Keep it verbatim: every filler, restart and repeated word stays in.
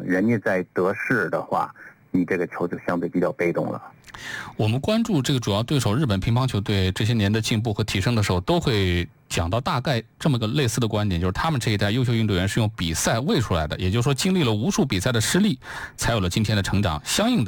人家在得势的话，你这个球就相对比较被动了。 我们关注这个主要对手日本乒乓球队这些年的进步和提升的时候，都会讲到大概这么个类似的观点，就是他们这一代优秀运动员是用比赛喂出来的，也就是说经历了无数比赛的失利，才有了今天的成长。相应的